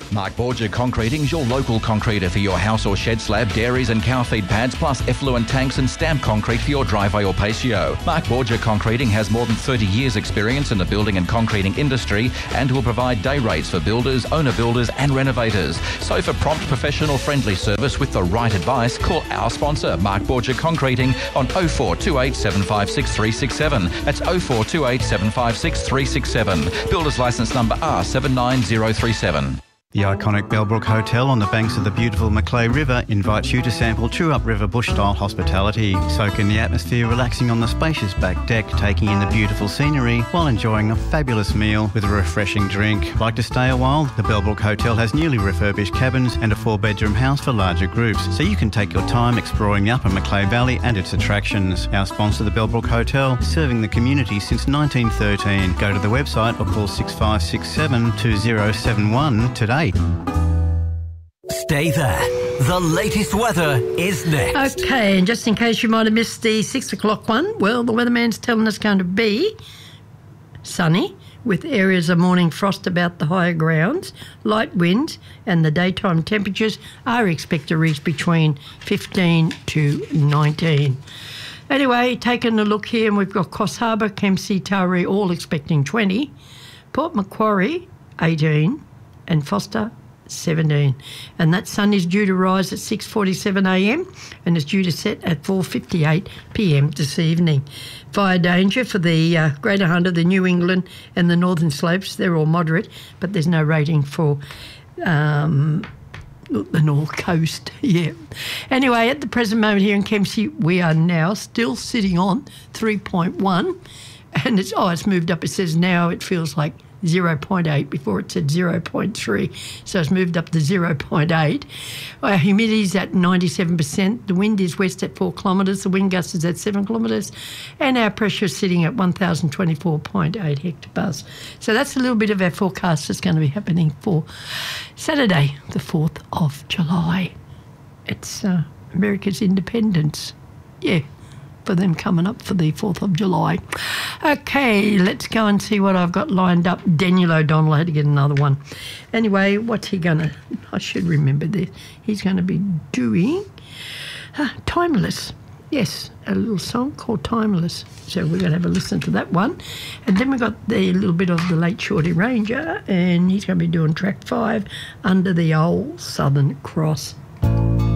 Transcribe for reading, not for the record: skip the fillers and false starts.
Mark Borgia Concreting's your local concreter for your house or shed slab, dairies and cow feed pads, plus effluent tanks and stamp concrete for your driveway or patio. Mark Borgia Concreting has more than 30 years experience in the building and concreting industry and will provide day rates for builders, owner builders and renovators. So for prompt, professional, friendly service with the right advice, call our sponsor, Mark Borgia Concreting, on 0428 756 367. That's 0428 756 367. Builder's licence number R79037. The iconic Bellbrook Hotel on the banks of the beautiful Macleay River invites you to sample true upriver bush-style hospitality. Soak in the atmosphere, relaxing on the spacious back deck, taking in the beautiful scenery while enjoying a fabulous meal with a refreshing drink. Like to stay a while? The Bellbrook Hotel has newly refurbished cabins and a 4-bedroom house for larger groups, so you can take your time exploring the upper Macleay Valley and its attractions. Our sponsor, the Bellbrook Hotel, serving the community since 1913. Go to the website or call 6567 2071 today. Stay there. The latest weather is next. Okay, and just in case you might have missed the 6 o'clock one, well, the weatherman's telling us it's going to be sunny with areas of morning frost about the higher grounds, light winds, and the daytime temperatures are expected to reach between 15 to 19. Anyway, taking a look here, and we've got Coffs Harbour, Kempsey, Taree all expecting 20, Port Macquarie 18, and Foster 17. And that sun is due to rise at 6:47am and is due to set at 4:58pm this evening. Fire danger for the Greater Hunter, the New England and the Northern Slopes, they're all moderate, but there's no rating for the North Coast. Yeah. Anyway, at the present moment here in Kempsey, we are now still sitting on 3.1, and it's moved up. It says now it feels like 0.8, before it said 0.3, so it's moved up to 0.8. Our humidity's at 97%, the wind is west at 4 kilometres, the wind gust is at 7 kilometres, and our pressure is sitting at 1,024.8 hectobars. So that's a little bit of our forecast that's going to be happening for Saturday, the 4th of July. It's America's independence. Yeah. For them coming up for the 4th of July. Okay, let's go and see what I've got lined up. Daniel O'Donnell, I had to get another one. Anyway, what's he going to... I should remember this. He's going to be doing Timeless. Yes, a little song called Timeless. So we're going to have a listen to that one. And then we've got the little bit of the late Shorty Ranger, and he's going to be doing track 5, Under the Old Southern Cross.